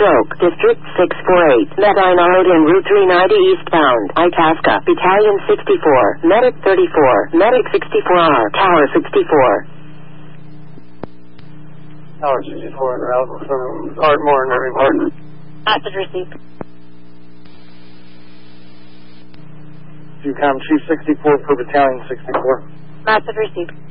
stroke. District 648. Medline en route 390 eastbound. Itasca. Battalion 64. Medic 34. Medic 64R. Tower 64. Tower 64 en route from Ardmore and report. Message received. QCOM Chief 64 for Battalion 64. Message received.